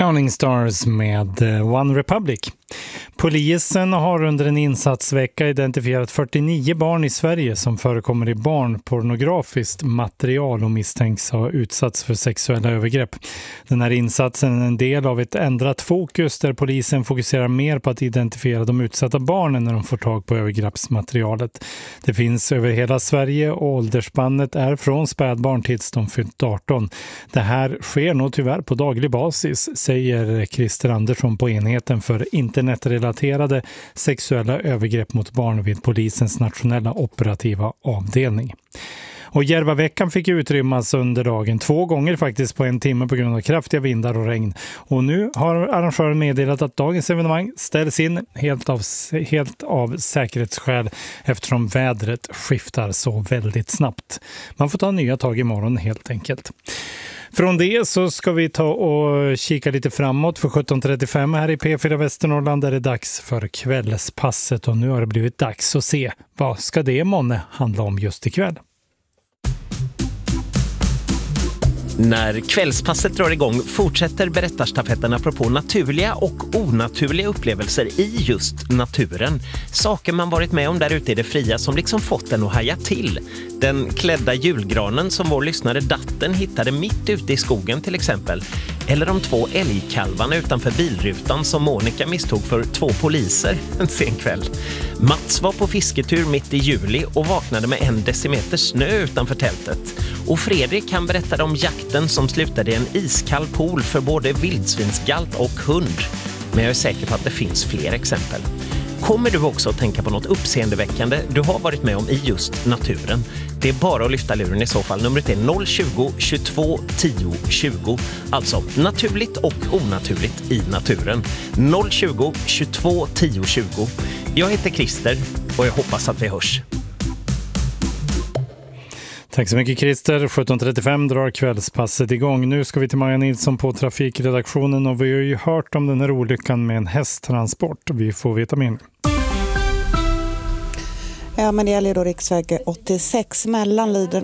Counting Stars med One Republic. Polisen har under en insatsvecka identifierat 49 barn i Sverige som förekommer i barnpornografiskt material och misstänks ha utsatts för sexuella övergrepp. Den här insatsen är en del av ett ändrat fokus där polisen fokuserar mer på att identifiera de utsatta barnen när de får tag på övergreppsmaterialet. Det finns över hela Sverige och åldersspannet är från spädbarn tills de fyllt 18. Det här sker nog tyvärr på daglig basis, säger Christer Andersson på enheten för internetrelaterade sexuella övergrepp mot barn vid polisens nationella operativa avdelning. Och Järvaveckan fick utrymmas under dagen 2 gånger faktiskt på 1 timme på grund av kraftiga vindar och regn. Och nu har arrangören meddelat att dagens evenemang ställs in helt av säkerhetsskäl eftersom vädret skiftar så väldigt snabbt. Man får ta nya tag imorgon helt enkelt. Från det så ska vi ta och kika lite framåt för 17.35 här i P4 Västernorrland där det är dags för kvällspasset och nu har det blivit dags att se vad ska det månne handla om just ikväll. När kvällspasset drar igång fortsätter berättarstafetten apropå naturliga och onaturliga upplevelser i just naturen. Saker man varit med om där ute i det fria som liksom fått en att haja till. Den klädda julgranen som vår lyssnare Datten hittade mitt ute i skogen till exempel. Eller de 2 älgkalvarna utanför bilrutan som Monica misstog för 2 poliser en sen kväll. Mats var på fisketur mitt i juli och vaknade med 1 decimeter snö utanför tältet. Och Fredrik han berättade om jakten som slutade i en iskall pool för både vildsvinsgalt och hund. Men jag är säker på att det finns fler exempel. Kommer du också att tänka på något uppseendeväckande du har varit med om i just naturen? Det är bara att lyfta luren i så fall. Numret är 020 22 10 20. Alltså naturligt och onaturligt i naturen. 020 22 10 20. Jag heter Christer och jag hoppas att vi hörs. Tack så mycket Christer. 17.35 drar kvällspasset igång. Nu ska vi till Maja Nilsson på trafikredaktionen och vi har ju hört om den här olyckan med en hästtransport. Vi får veta mer. Ja, men det gäller då riksväg 86 mellan Liden